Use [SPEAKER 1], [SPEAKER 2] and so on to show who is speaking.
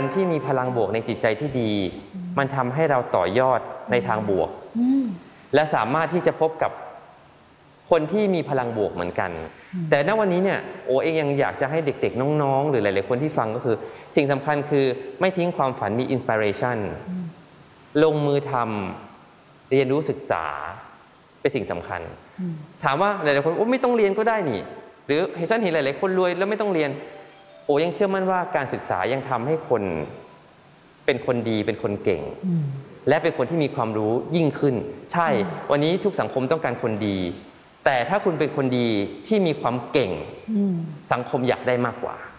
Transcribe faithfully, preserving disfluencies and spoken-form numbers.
[SPEAKER 1] การที่มีพลังบวกในจิตใจที่ดีมันทำให้เราต่อยอดในทางบวกและสามารถที่จะพบกับคนที่มีพลังบวกเหมือนกันแต่ณวันนี้เนี่ยโอเองยังอยากจะให้เด็กๆน้องๆหรือหลายๆคนที่ฟังก็คือสิ่งสำคัญคือไม่ทิ้งความฝันมีอินสปิเรชันลงมือทำเรียนรู้ศึกษาเป็นสิ่งสำคัญถามว่าหลายๆคนโอ้ไม่ต้องเรียนก็ได้นี่หรือเห็นฉันเห็นหลายๆคนรวยแล้วไม่ต้องเรียนโอ้ยังเชื่อมั่นว่าการศึกษายังทำให้คนเป็นคนดีเป็นคนเก่งและเป็นคนที่มีความรู้ยิ่งขึ้นใช่วันนี้ทุกสังคมต้องการคนดีแต่ถ้าคุณเป็นคนดีที่มีความเก่งสังคมอยากได้มากกว่า